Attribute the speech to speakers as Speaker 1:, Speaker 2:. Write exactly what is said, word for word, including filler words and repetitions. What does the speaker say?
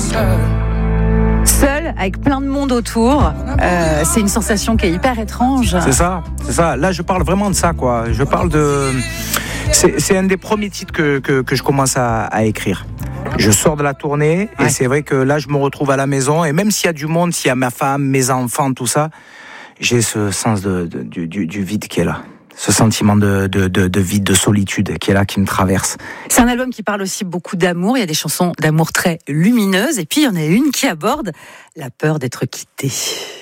Speaker 1: Seul, avec plein de monde autour, euh, c'est une sensation qui est hyper étrange.
Speaker 2: C'est ça, c'est ça. Là, je parle vraiment de ça, quoi. Je parle de... C'est, c'est un des premiers titres que, que, que je commence à, à écrire. Je sors de la tournée et ouais. C'est vrai que là, je me retrouve à la maison. Et même s'il y a du monde, s'il y a ma femme, mes enfants, tout ça, j'ai ce sens de, de, du, du, du vide qui est là. Ce sentiment de, de, de, de vide, de solitude qui est là, qui me traverse.
Speaker 1: C'est un album qui parle aussi beaucoup d'amour. Il y a des chansons d'amour très lumineuses. Et puis, il y en a une qui aborde la peur d'être quitté.